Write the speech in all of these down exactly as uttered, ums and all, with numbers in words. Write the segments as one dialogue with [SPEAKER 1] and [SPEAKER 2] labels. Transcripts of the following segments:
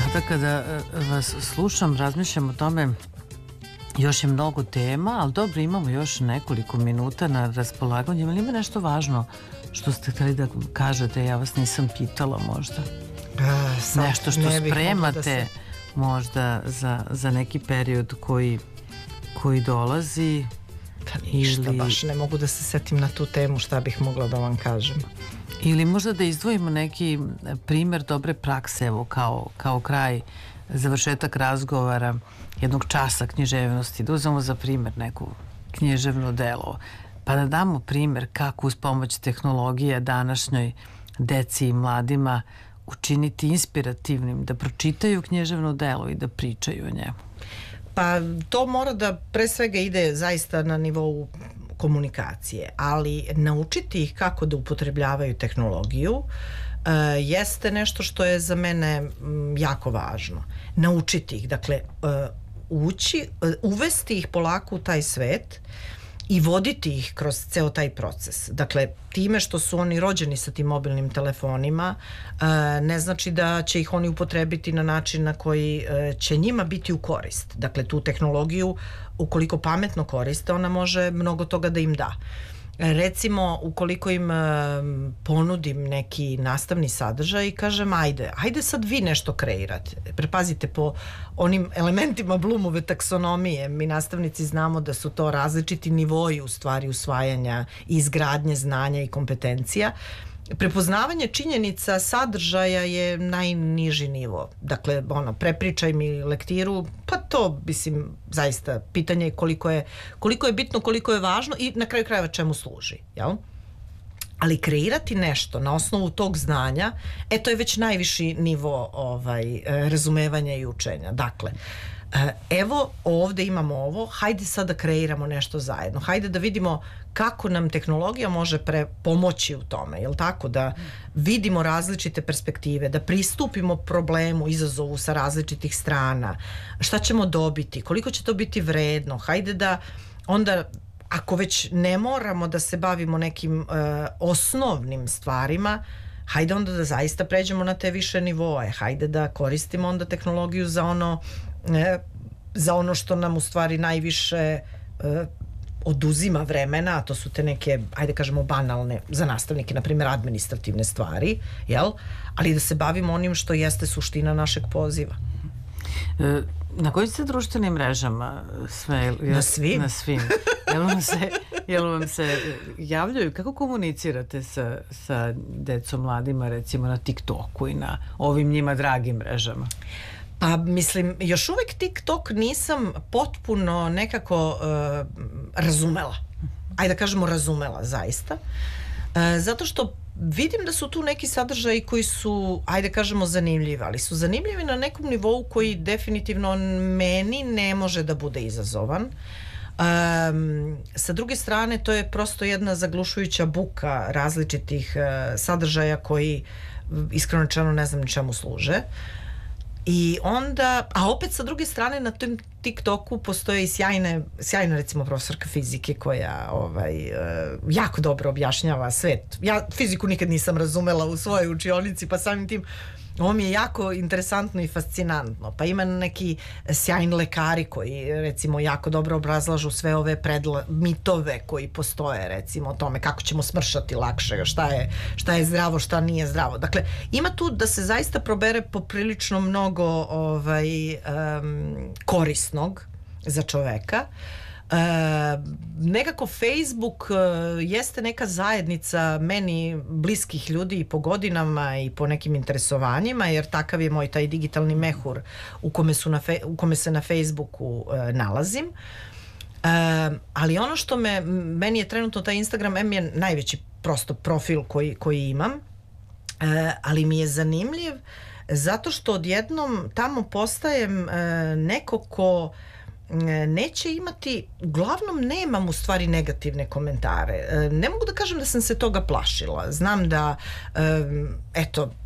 [SPEAKER 1] Sada kada vas slušam, razmišljam o tome, još je mnogo tema, ali dobro, imamo još nekoliko minuta na raspolaganju. Ali ima nešto važno što ste htjeli da kažete, ja vas nisam pitala možda?
[SPEAKER 2] A, sad
[SPEAKER 1] nešto što spremate da se... možda za, za neki period koji, koji dolazi?
[SPEAKER 2] Pa ništa, ili... baš ne mogu da se setim na tu temu, šta bih mogla da vam kažem.
[SPEAKER 1] Ili možda da izdvojimo neki primjer dobre prakse, evo kao, kao kraj, završetak razgovara, jednog časa književnosti, da uzmemo za primjer neku književno delo, pa da damo primjer kako uz pomoć tehnologije današnjoj deci i mladima učiniti inspirativnim, da pročitaju književno delo i da pričaju o njemu.
[SPEAKER 2] Pa to mora da pre svega ide zaista na nivou komunikacije, ali naučiti ih kako da upotrebljavaju tehnologiju uh, jeste nešto što je za mene um, jako važno. Naučiti ih, dakle uh, ući, uh, uvesti ih polako u taj svet i voditi ih kroz ceo taj proces. Dakle, time što su oni rođeni sa tim mobilnim telefonima, uh, ne znači da će ih oni upotrebiti na način na koji uh, će njima biti u korist. Dakle, tu tehnologiju, ukoliko pametno koriste, ona može mnogo toga da im da. Recimo, ukoliko im um, ponudim neki nastavni sadržaj i kažem, ajde, ajde sad vi nešto kreirate. Prepazite, po onim elementima Bloomove taksonomije, mi nastavnici znamo da su to različiti nivoji u stvari usvajanja i izgradnje znanja i kompetencija. Prepoznavanje činjenica sadržaja je najniži nivo. Dakle, ono, prepričaj mi lektiru, pa to, mislim, zaista pitanje je koliko je, koliko je bitno, koliko je važno i na kraju krajeva čemu služi, jel? Ali kreirati nešto na osnovu tog znanja, e, to je već najviši nivo ovaj, razumevanja i učenja. Dakle, evo, ovde imamo ovo, hajde sad da kreiramo nešto zajedno, hajde da vidimo kako nam tehnologija može pre pomoći u tome, jel tako, da vidimo različite perspektive, da pristupimo problemu, izazovu sa različitih strana, šta ćemo dobiti, koliko će to biti vredno, hajde da onda, ako već ne moramo da se bavimo nekim uh, osnovnim stvarima, hajde onda da zaista pređemo na te više nivoe, hajde da koristimo onda tehnologiju za ono E, za ono što nam u stvari najviše e, oduzima vremena, a to su te neke, ajde kažemo, banalne za nastavnike, na primjer administrativne stvari, jel? Ali da se bavimo onim što jeste suština našeg poziva.
[SPEAKER 1] E, na kojim ste društvenim mrežama sve? Jel,
[SPEAKER 2] na svim.
[SPEAKER 1] Na svim. Jel vam se, jel vam se javljaju? Kako komunicirate sa, sa decom, mladima, recimo na TikToku i na ovim njima dragim mrežama?
[SPEAKER 2] Pa mislim, još uvek TikTok nisam potpuno nekako uh, razumela. Ajde da kažemo razumela zaista. Uh, zato što vidim da su tu neki sadržaji koji su, ajde kažemo, zanimljivi, ali su zanimljivi na nekom nivou koji definitivno meni ne može da bude izazovan. Um, sa druge strane, to je prosto jedna zaglušujuća buka različitih uh, sadržaja koji, iskreno rečeno, ne znam ni čemu služe. I onda, a opet sa druge strane na tom TikToku postoje i sjajne, sjajna recimo profesorka fizike koja ovaj, jako dobro objašnjava svet. Ja fiziku nikad nisam razumela u svojoj učionici, pa samim tim ovo mi je jako interesantno i fascinantno. Pa ima neki sjajni lekari koji recimo jako dobro obrazlažu sve ove predla, mitove koji postoje, recimo o tome kako ćemo smršati lakše, šta je, šta je zdravo, šta nije zdravo. Dakle, ima tu da se zaista probere poprilično mnogo ovaj, um, korisnog za čoveka. Uh, nekako Facebook uh, jeste neka zajednica meni bliskih ljudi i po godinama i po nekim interesovanjima, jer takav je moj taj digitalni mehur u kome, su na fe, u kome se na Facebooku uh, nalazim. Uh, ali ono što me, meni je trenutno taj Instagram, em je najveći prosto profil koji, koji imam, uh, ali mi je zanimljiv zato što odjednom tamo postajem uh, neko ko neće imati, uglavnom nemam u stvari negativne komentare. Ne mogu da kažem da sam se toga plašila. Znam da, eto,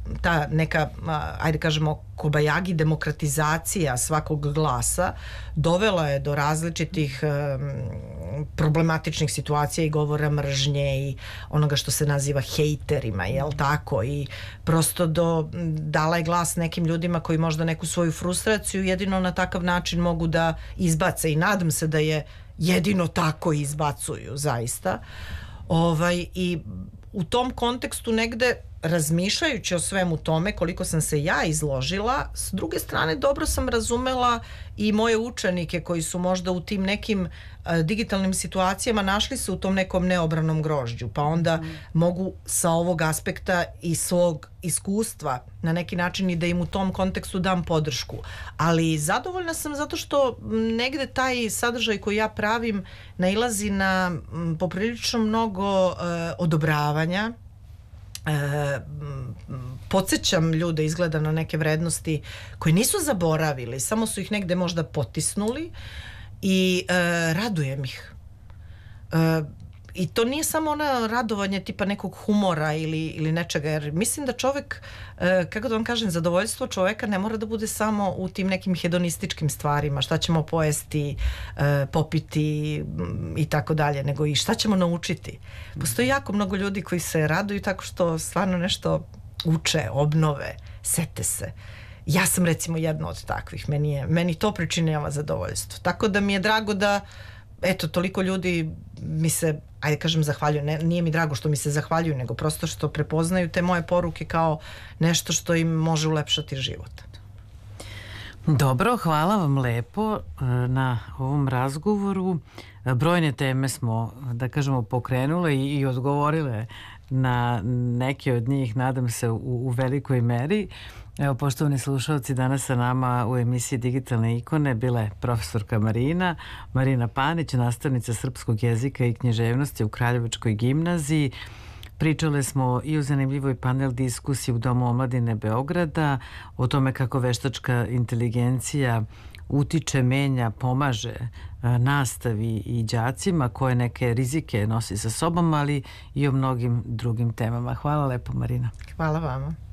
[SPEAKER 2] ta neka, ajde kažemo, kobajagi demokratizacija svakog glasa dovela je do različitih um, problematičnih situacija i govora mržnje i onoga što se naziva hejterima, jel tako, i prosto do, dala je glas nekim ljudima koji možda neku svoju frustraciju jedino na takav način mogu da izbace i nadam se da je jedino tako izbacuju zaista. Ovaj, i u tom kontekstu negde razmišljajući o svemu tome koliko sam se ja izložila, s druge strane dobro sam razumela i moje učenike koji su možda u tim nekim a, digitalnim situacijama našli se u tom nekom neobranom grožđu, pa onda mm. mogu sa ovog aspekta i svog iskustva na neki način i da im u tom kontekstu dam podršku. Ali zadovoljna sam zato što negde taj sadržaj koji ja pravim nailazi na m, poprilično mnogo e, odobravanja. E, podsjećam ljude izgleda na neke vrednosti koje nisu zaboravili, samo su ih negde možda potisnuli i e, radujem ih. E, I to nije samo ona radovanje tipa nekog humora ili, ili nečega, jer mislim da čovek, e, kako da vam kažem, zadovoljstvo čoveka ne mora da bude samo u tim nekim hedonističkim stvarima, šta ćemo pojesti, e, popiti m, i tako dalje, nego i šta ćemo naučiti. Postoji jako mnogo ljudi koji se raduju tako što stvarno nešto uče, obnove, sete se. Ja sam recimo jedna od takvih, meni, je, meni to pričinjava zadovoljstvo. Tako da mi je drago da eto, toliko ljudi mi se, ajde kažem, zahvaljuju. Ne, nije mi drago što mi se zahvaljuju, nego prosto što prepoznaju te moje poruke kao nešto što im može ulepšati život.
[SPEAKER 1] Dobro, hvala vam lepo na ovom razgovoru. Brojne teme smo, da kažemo, pokrenule i, i odgovorile na neke od njih, nadam se, u, u velikoj meri. Evo, poštovani slušalci, danas sa nama u emisiji Digitalne ikone bila je profesorka Marina, Marina Panić, nastavnica srpskog jezika i književnosti u Kraljevačkoj gimnaziji. Pričale smo i o zanimljivoj panel diskusiji u Domu omladine Beograda, o tome kako veštačka inteligencija utiče, menja, pomaže nastavi i đacima, koje neke rizike nosi sa sobom, ali i o mnogim drugim temama. Hvala lepo, Marina.
[SPEAKER 2] Hvala vama.